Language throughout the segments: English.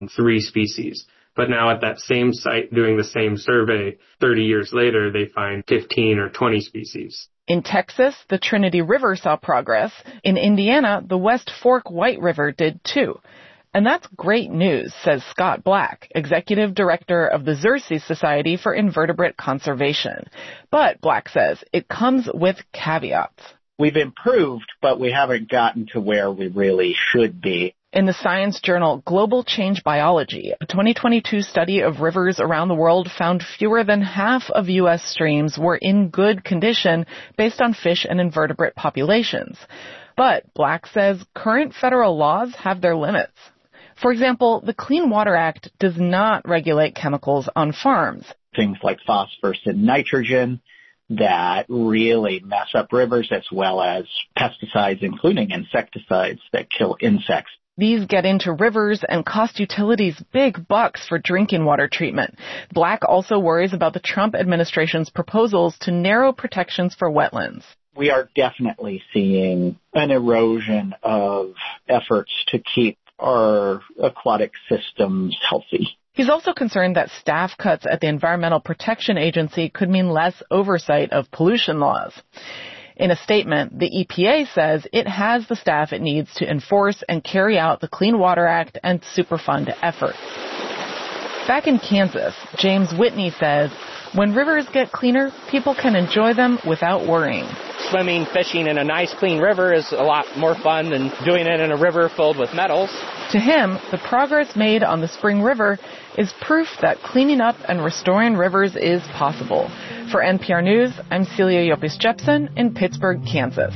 3 species. But now at that same site, doing the same survey, 30 years later, they find 15 or 20 species. In Texas, the Trinity River saw progress. In Indiana, the West Fork White River did too. And that's great news, says Scott Black, Executive Director of the Xerces Society for Invertebrate Conservation. But, Black says, it comes with caveats. We've improved, but we haven't gotten to where we really should be. In the science journal Global Change Biology, a 2022 study of rivers around the world found fewer than half of U.S. streams were in good condition based on fish and invertebrate populations. But, Black says, current federal laws have their limits. For example, the Clean Water Act does not regulate chemicals on farms. Things like phosphorus and nitrogen that really mess up rivers, as well as pesticides, including insecticides that kill insects. These get into rivers and cost utilities big bucks for drinking water treatment. Black also worries about the Trump administration's proposals to narrow protections for wetlands. We are definitely seeing an erosion of efforts to keep our aquatic systems healthy. He's also concerned that staff cuts at the Environmental Protection Agency could mean less oversight of pollution laws. In a statement, the EPA says it has the staff it needs to enforce and carry out the Clean Water Act and Superfund efforts. Back in Kansas, James Whitney says, when rivers get cleaner, people can enjoy them without worrying. Swimming, fishing in a nice, clean river is a lot more fun than doing it in a river filled with metals. To him, the progress made on the Spring River is proof that cleaning up and restoring rivers is possible. For NPR News, I'm Celia Yopis-Jepson in Pittsburgh, Kansas.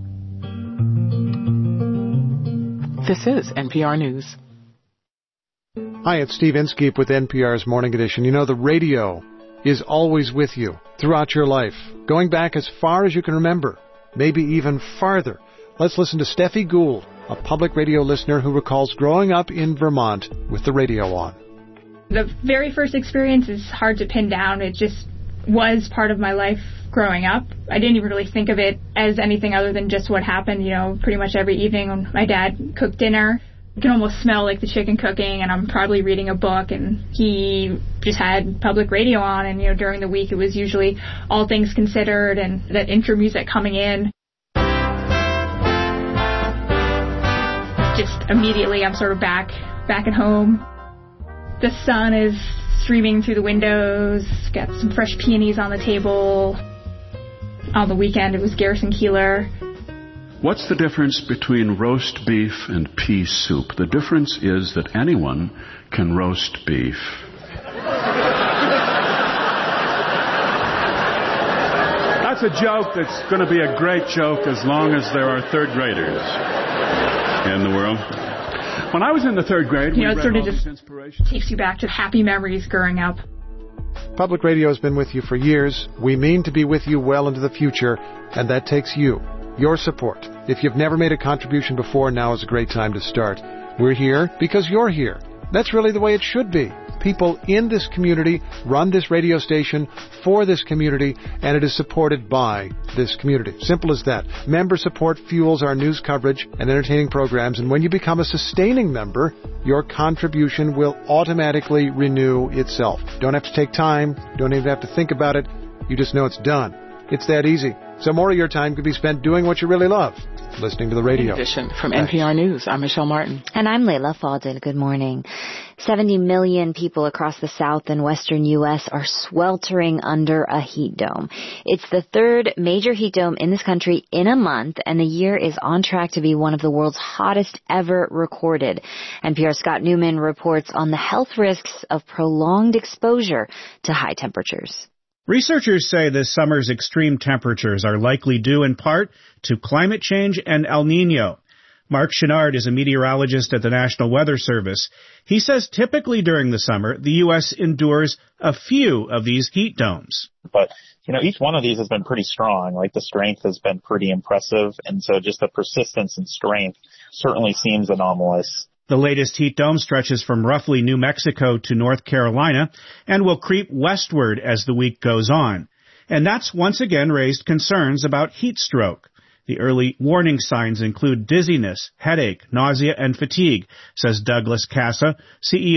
This is NPR News. Hi, it's Steve Inskeep with NPR's Morning Edition. You know, the radio is always with you throughout your life, going back as far as you can remember, maybe even farther. Let's listen to Steffi Gould, a public radio listener who recalls growing up in Vermont with the radio on. The very first experience is hard to pin down. It just was part of my life growing up. I didn't even really think of it as anything other than just what happened, pretty much every evening when my dad cooked dinner. You can almost smell like the chicken cooking, and I'm probably reading a book, and he just had public radio on, and during the week it was usually All Things Considered and that intro music coming in. Just immediately I'm sort of back at home. The sun is streaming through the windows, got some fresh peonies on the table. On the weekend it was Garrison Keillor. What's the difference between roast beef and pea soup? The difference is that anyone can roast beef. That's a joke that's going to be a great joke as long as there are third graders in the world. When I was in the third grade, it sort of just takes you back to happy memories growing up. Public radio has been with you for years. We mean to be with you well into the future, and that takes you. Your support. If you've never made a contribution before, now is a great time to start. We're here because you're here. That's really the way it should be. People in this community run this radio station for this community, and it is supported by this community. Simple as that. Member support fuels our news coverage and entertaining programs, and when you become a sustaining member, your contribution will automatically renew itself. Don't have to take time. Don't even have to think about it. You just know it's done. It's that easy. So more of your time could be spent doing what you really love, listening to the radio. In addition, from NPR News, I'm Michelle Martin. And I'm Layla Fadel. Good morning. 70 million people across the South and Western U.S. are sweltering under a heat dome. It's the third major heat dome in this country in a month, and the year is on track to be one of the world's hottest ever recorded. NPR's Scott Newman reports on the health risks of prolonged exposure to high temperatures. Researchers say this summer's extreme temperatures are likely due in part to climate change and El Nino. Mark Chenard is a meteorologist at the National Weather Service. He says typically during the summer, the U.S. endures a few of these heat domes. But, each one of these has been pretty strong. Like, the strength has been pretty impressive. And so just the persistence and strength certainly seems anomalous. The latest heat dome stretches from roughly New Mexico to North Carolina and will creep westward as the week goes on. And that's once again raised concerns about heat stroke. The early warning signs include dizziness, headache, nausea, and fatigue, says Douglas Casa, CEO